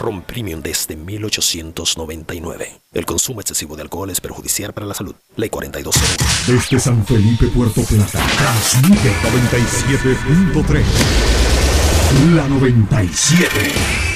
Ron Premium desde 1899. El consumo excesivo de alcohol es perjudicial para la salud. Ley 4201. Desde San Felipe, Puerto Plata, transmite 97.3. La 97.